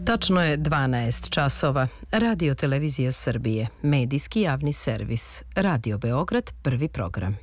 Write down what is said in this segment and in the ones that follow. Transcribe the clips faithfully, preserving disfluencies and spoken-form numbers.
Tačno je dvanaest časova. Radio Televizija Srbije, medijski javni servis. Radio Beograd, prvi program.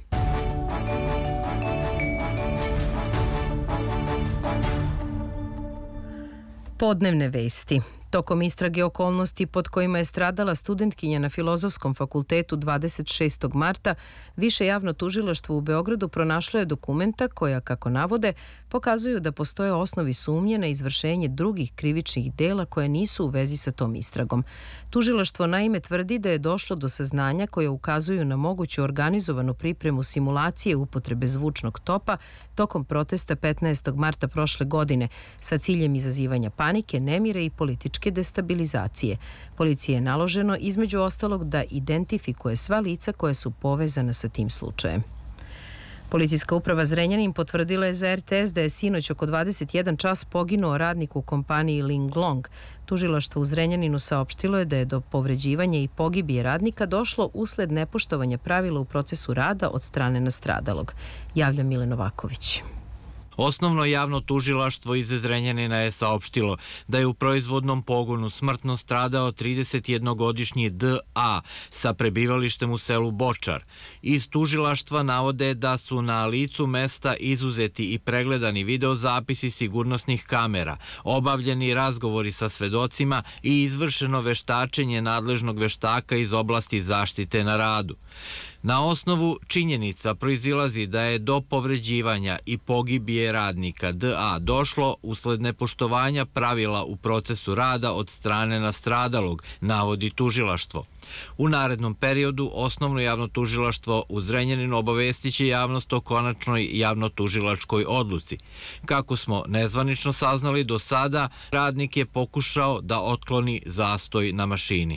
Podnevne vesti. Tokom istrage okolnosti pod kojima je stradala studentkinja na Filozofskom fakultetu dvadeset šestog marta, Više javno tužilaštvo u Beogradu pronašlo je dokumenta koja, kako navode, pokazuju da postoje osnovi sumnje na izvršenje drugih krivičnih dela koje nisu u vezi sa tom istragom. Tužilaštvo naime tvrdi da je došlo do saznanja koje ukazuju na moguću organizovanu pripremu simulacije upotrebe zvučnog topa tokom protesta petnaestog marta prošle godine sa ciljem izazivanja panike, nemire i političke destabilizacije. Policiji je naloženo, između ostalog, da identifikuje sva lica koja su povezana sa tim slučajem. Policijska uprava Zrenjanin potvrdila je za er te es da je sinoć oko dvadeset jedan čas poginuo radnik u kompaniji Linglong. Tužilaštvo u Zrenjaninu saopštilo je da je do povređivanja i pogibije radnika došlo usled nepoštovanja pravila u procesu rada od strane nastradalog. Javlja Mile Novaković. Osnovno javno tužilaštvo iz Zrenjanina je saopštilo da je u proizvodnom pogonu smrtno stradao tridesetjednogodišnji de a sa prebivalištem u selu Bočar. Iz tužilaštva navode da su na licu mesta izuzeti i pregledani videozapisi sigurnosnih kamera, obavljeni razgovori sa svedocima i izvršeno veštačenje nadležnog veštaka iz oblasti zaštite na radu. Na osnovu činjenica proizilazi da je do povređivanja i pogibije radnika de a došlo usled nepoštovanja pravila u procesu rada od strane nastradalog, navodi tužilaštvo. U narednom periodu osnovno javno tužilaštvo u Zrenjaninu obavestiće javnost o konačnoj javno-tužilačkoj odluci. Kako smo nezvanično saznali do sada, radnik je pokušao da otkloni zastoj na mašini.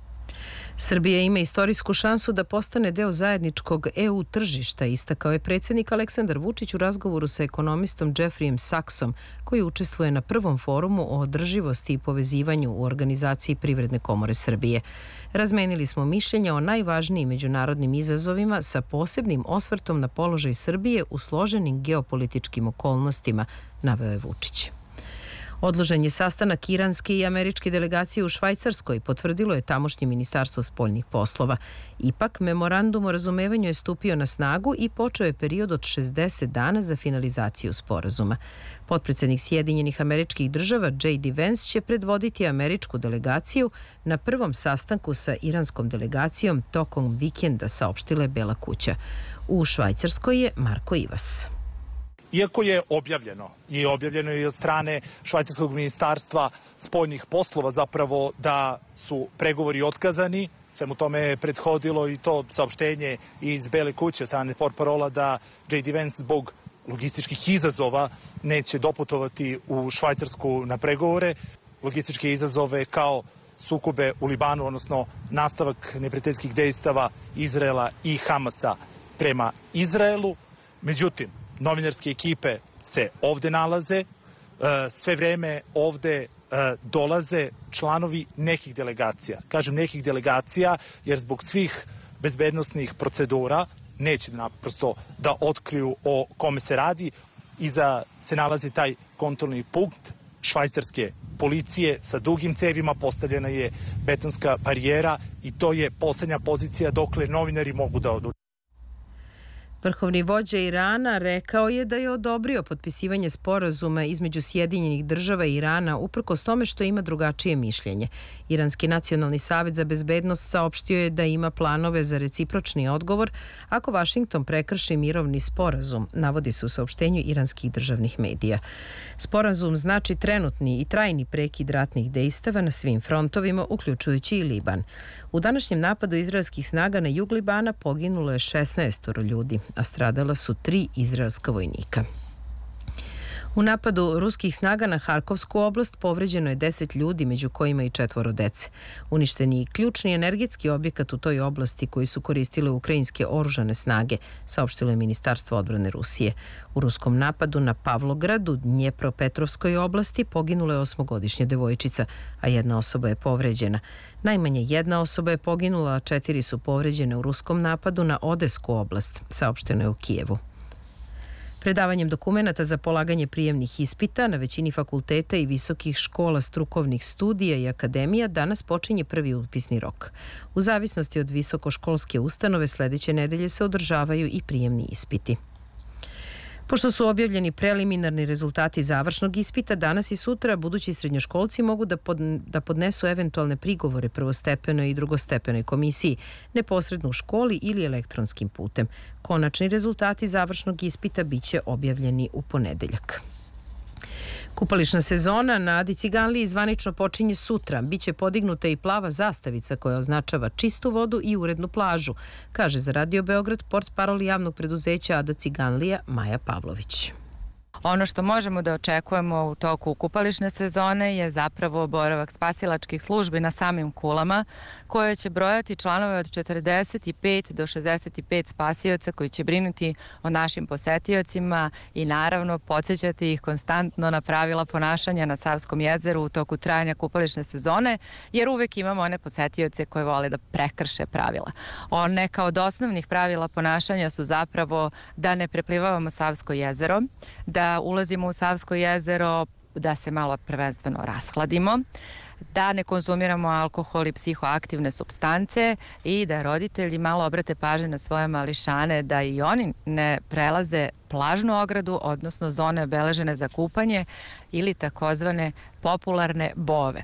Srbija ima istorijsku šansu da postane deo zajedničkog e u tržišta, istakao je predsjednik Aleksandar Vučić u razgovoru sa ekonomistom Jeffreyem Saxom, koji učestvuje na prvom forumu o održivosti i povezivanju u organizaciji Privredne komore Srbije. Razmenili smo mišljenja o najvažnijim međunarodnim izazovima sa posebnim osvrtom na položaj Srbije u složenim geopolitičkim okolnostima, naveo je Vučić. Odložen je sastanak iranske i američke delegacije u Švajcarskoj, potvrdilo je tamošnje ministarstvo spoljnih poslova. Ipak, memorandum o razumevanju je stupio na snagu i počeo je period od šezdeset dana za finalizaciju sporazuma. Potpredsednik Sjedinjenih Američkih Država džej di Vance će predvoditi američku delegaciju na prvom sastanku sa iranskom delegacijom tokom vikenda, saopštila je Bela kuća. U Švajcarskoj je Marko Ivas. Iako je objavljeno i objavljeno je i od strane švajcarskog ministarstva spoljnih poslova zapravo da su pregovori otkazani, svemu tome je prethodilo i to saopštenje iz Bele kuće od strane portparola da džej di Vance zbog logističkih izazova neće doputovati u Švajcarsku na pregovore. Logističke izazove kao sukobe u Libanu, odnosno nastavak neprijateljskih dejstava Izraela i Hamasa prema Izraelu. Međutim, novinarske ekipe se ovde nalaze, sve vreme ovde dolaze članovi nekih delegacija. Kažem nekih delegacija jer zbog svih bezbednosnih procedura neće naprosto da otkriju o kome se radi. Iza se nalazi taj kontrolni punkt švajcarske policije sa dugim cevima, postavljena je betonska barijera i to je poslednja pozicija dokle novinari mogu da odu. Vrhovni vođa Irana rekao je da je odobrio potpisivanje sporazuma između Sjedinjenih Država i Irana uprkos tome što ima drugačije mišljenje. Iranski nacionalni savet za bezbednost saopštio je da ima planove za recipročni odgovor ako Vašington prekrši mirovni sporazum, navodi se u saopštenju iranskih državnih medija. Sporazum znači trenutni i trajni prekid ratnih dejstava na svim frontovima, uključujući i Liban. U današnjem napadu izraelskih snaga na jug Libana poginulo je šesnaest ljudi, a stradala su tri izraelska vojnika. U napadu ruskih snaga na Harkovsku oblast povređeno je deset ljudi, među kojima i četvoro dece. Uništen je i ključni energetski objekat u toj oblasti koji su koristile ukrajinske oružane snage, saopštilo je Ministarstvo odbrane Rusije. U ruskom napadu na Pavlograd u Dnjepropetrovskoj oblasti poginula je osmogodišnja devojčica, a jedna osoba je povređena. Najmanje jedna osoba je poginula, a četiri su povređene u ruskom napadu na Odesku oblast, saopšteno je u Kijevu. Predavanjem dokumenata za polaganje prijemnih ispita na većini fakulteta i visokih škola strukovnih studija i akademija danas počinje prvi upisni rok. U zavisnosti od visokoškolske ustanove sledeće nedelje se održavaju i prijemni ispiti. Pošto su objavljeni preliminarni rezultati završnog ispita, danas i sutra budući srednjoškolci mogu da, pod, da podnesu eventualne prigovore prvostepenoj i drugostepenoj komisiji, neposredno u školi ili elektronskim putem. Konačni rezultati završnog ispita biće objavljeni u ponedeljak. Kupališna sezona na Adi Ciganliji zvanično počinje sutra. Biće podignuta i plava zastavica koja označava čistu vodu i urednu plažu, kaže za Radio Beograd portparol javnog preduzeća Ada Ciganlija Maja Pavlović. Ono što možemo da očekujemo u toku kupališne sezone je zapravo boravak spasilačkih službi na samim kulama, koje će brojati članove od četrdeset pet do šezdeset pet spasioca koji će brinuti o našim posetiocima i naravno podsjećati ih konstantno na pravila ponašanja na Savskom jezeru u toku trajanja kupališne sezone, jer uvek imamo one posetioce koje vole da prekrše pravila. Neka od osnovnih pravila ponašanja su zapravo da ne preplivavamo Savsko jezero, da ulazimo u Savsko jezero, da se malo prvenstveno rashladimo, da ne konzumiramo alkohol i psihoaktivne supstance i da roditelji malo obrate pažnju na svoje mališane da i oni ne prelaze plažnu ogradu, odnosno zone obeležene za kupanje ili takozvane popularne bove.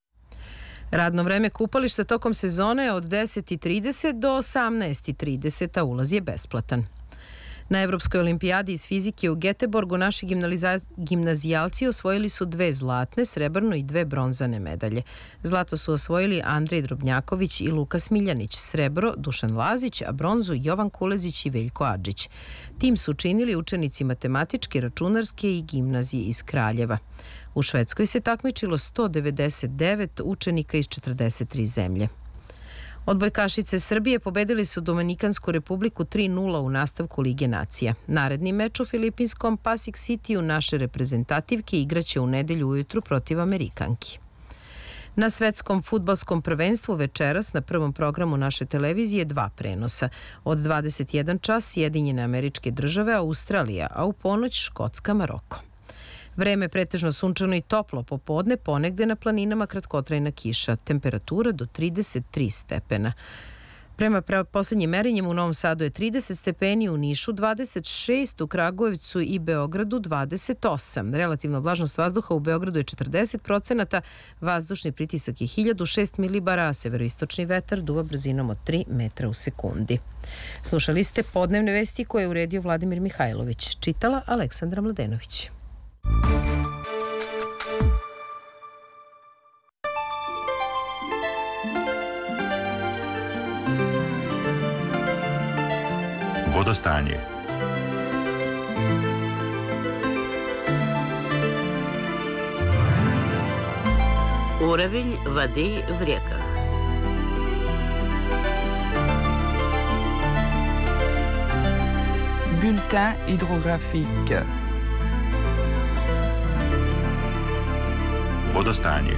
Radno vreme kupališta tokom sezone je od deset i trideset do osamnaest i trideset, a ulaz je besplatan. Na Evropskoj olimpijadi iz fizike u Geteborgu naši gimnazijalci osvojili su dve zlatne, srebrnu i dve bronzane medalje. Zlato su osvojili Andrej Drobnjaković i Luka Smiljanić, srebro Dušan Lazić, a bronzu Jovan Kulezić i Veljko Adžić. Tim su činili učenici matematičke, računarske i gimnazije iz Kraljeva. U Švedskoj se takmičilo sto devedeset devet učenika iz četrdeset tri zemlje. Odbojkašice Srbije pobedili su Dominikansku republiku tri nula u nastavku Lige nacija. Naredni meč u filipinskom Pasig Cityu naše reprezentativke igraće u nedelju ujutru protiv Amerikanki. Na svetskom fudbalskom prvenstvu večeras na prvom programu naše televizije dva prenosa. Od dvadeset jedan čas Sjedinjene Američke Države, Australija, a u ponoć Škotska, Maroko. Vreme pretežno sunčano i toplo popodne, ponegde na planinama kratkotrajna kiša. Temperatura do trideset tri stepena. Prema poslednjim merenjima u Novom Sadu je trideset stepeni, u Nišu dvadeset šest, u Kragujevcu i Beogradu dvadeset osam. Relativna vlažnost vazduha u Beogradu je četrdeset procenata, vazdušni pritisak je hiljadu šest milibara, a severoistočni vetar duva brzinom od tri metra u sekundi. Slušali ste podnevne vesti koje je uredio Vladimir Mihajlović. Čitala Aleksandra Mladenović. Vodostanje. Уровень воды в реках. Bulletin hydrographique. Vodostanje.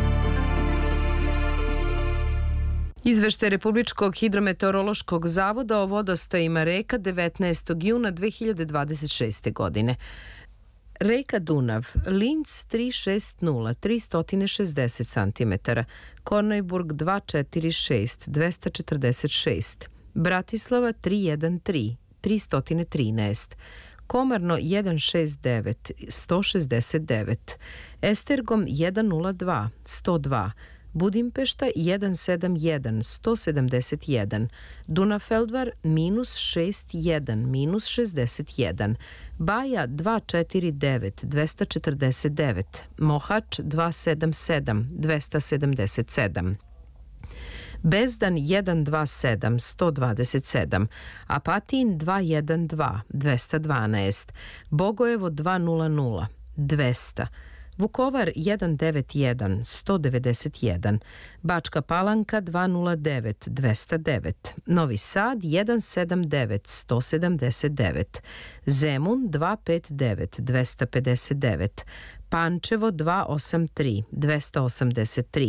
Izveštaj Republičkog hidrometeorološkog zavoda o vodostajima reka devetnaestog juna dve hiljade dvadeset šeste. godine. Reka Dunav, Linz tri šest nula, tristo šezdeset centimetara, Kornojburg dva četiri šest, dvesta četrdeset šest, Bratislava tri jedan tri, tristo trinaest, Komarno jedan šest devet, sto šezdeset devet, Estergom jedan nula dva, sto dva, Budimpešta jedan sedam jedan, sto sedamdeset jedan, Dunafeldvar minus šest jedan, minus šezdeset jedan, Baja dva četiri devet, dvesta četrdeset devet, Mohač dva sedam sedam, dvesta sedamdeset sedam, Bezdan jedan dva sedam, sto dvadeset sedam, Apatin dva jedan dva, dvesta dvanaest, Bogojevo dva nula nula, dvesta, Vukovar jedan devet jedan, sto devedeset jedan, Bačka Palanka dva nula devet, dvesta devet, Novi Sad jedan sedam devet, sto sedamdeset devet, Zemun dva pet devet, dvesta pedeset devet, Pančevo dva osam tri, dvesta osamdeset tri,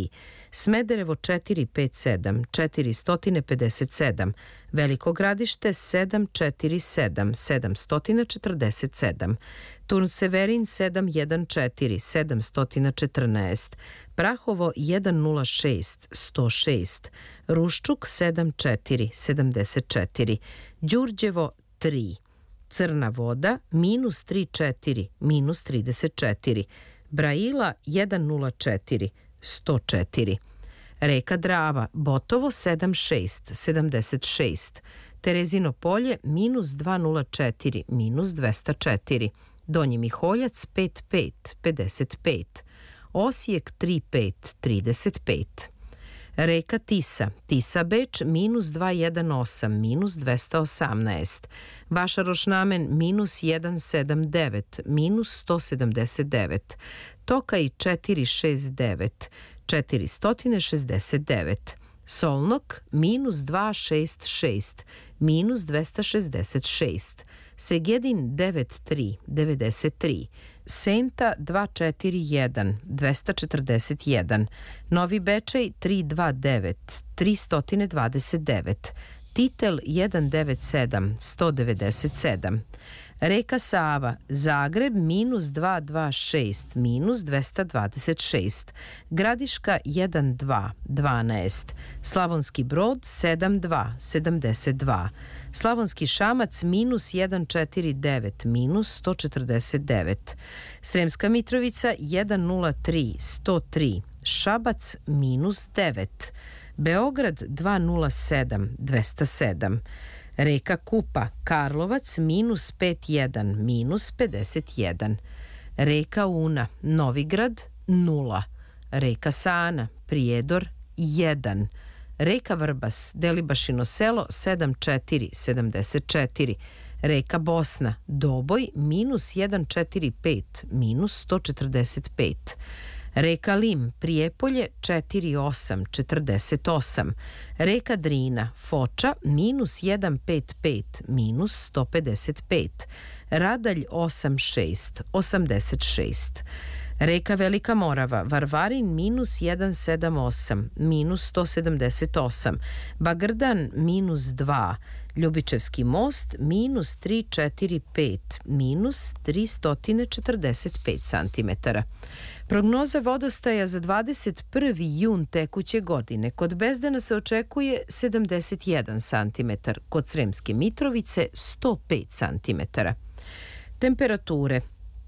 Smederevo četiri pet sedam četiri pedeset sedam, Veliko Gradište sedam četiri sedam sedam četrdeset sedam, Turn Severin sedam jedan četiri sedam četrnaest, Prahovo jedan nula šest sto šest, Ruščuk sedam četiri sedamdeset četiri, Đurđevo tri, Crna Voda minus tri četiri minus trideset četiri, Braila jedan nula četiri sto četiri, Reka Drava Botovo sedam šest sedamdeset šest, Terezino Polje minus dva nula četiri minus dvesta četiri, Donji Miholjac pet pet pedeset pet, Osijek tri pet trideset pet. Reka Tisa, Tisa Beč minus dva jedan osam minus dvesta osamnaest, Vašaroš Namen minus jedan sedam devet minus sto sedamdeset devet, Tokaj četiri šest devet četiristo šezdeset devet, Solnok minus dva šest šest minus dvesta šezdeset šest, Segedin devet tri devedeset tri, Senta dva četiri jedan dvesta četrdeset jedan, Novi Bečej tri dva devet tristo dvadeset devet, Titel jedan devet sedam sto devedeset sedam, Reka Sava Zagreb minus dva dva šest minus dvesta dvadeset šest, Gradiška jedan dva dvanaest, Slavonski Brod sedam dva sedamdeset dva, Slavonski Šamac minus jedan četiri devet minus sto četrdeset devet, Sremska Mitrovica jedan nula tri sto tri, Šabac minus devet, Beograd dva nula sedam dvesta sedam, Reka Kupa Karlovac minus pet jedan minus pedeset jedan, Reka Una Novigrad nula, Reka Sana Prijedor jedan, Reka Vrbas Delibašino selo sedam četiri sedamdeset četiri, Reka Bosna Doboj minus jedan četiri pet minus sto četrdeset pet, Reka Lim Prijepolje četiri osam četrdeset osam, Reka Drina Foča minus jedan pet pet minus sto pedeset pet, Radalj osam šest osamdeset šest, Reka Velika Morava Varvarin minus jedan sedam osam minus sto sedamdeset osam, Bagrdan minus dva, Ljubičevski most minus tri četiri pet minus tristo četrdeset pet centimetara. Prognoza vodostaja za dvadeset prvi jun tekuće godine. Kod Bezdana se očekuje sedamdeset jedan centimetar, kod Sremske Mitrovice sto pet centimetara. Temperature.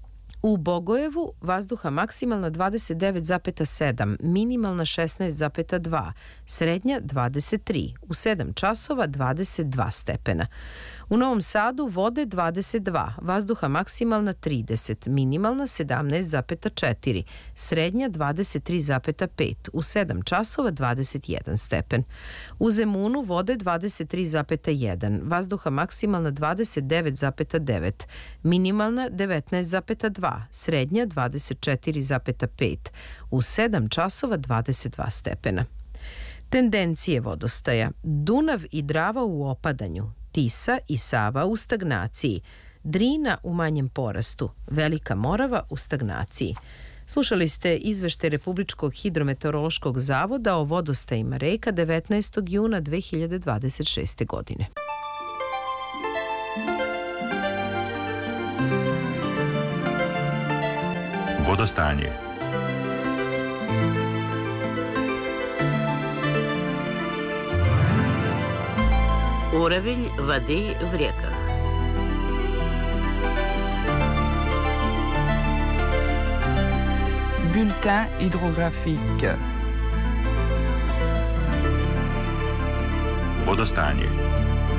U Bogojevu vazduha maksimalna dvadeset devet zarez sedam, minimalna šesnaest zarez dva, srednja dvadeset tri, u sedam časova dvadeset dva stepena. U Novom Sadu vode dvadeset dva, vazduha maksimalna trideset, minimalna sedamnaest zarez četiri, srednja dvadeset tri zarez pet, u sedam časova dvadeset jedan stepen. U Zemunu vode dvadeset tri zarez jedan, vazduha maksimalna dvadeset devet zarez devet, minimalna devetnaest zarez dva, srednja dvadeset četiri zarez pet, u sedam časova dvadeset dva stepena. Tendencije vodostaja. Dunav i Drava u opadanju, Tisa i Sava u stagnaciji, Drina u manjem porastu, Velika Morava u stagnaciji. Slušali ste izveštaj Republičkog hidrometeorološkog zavoda o vodostajima reka devetnaestog juna dve hiljade dvadeset šeste. godine. Vodostanje. Уровень воды в реках. Bulletin hydrographique. Vodostanje.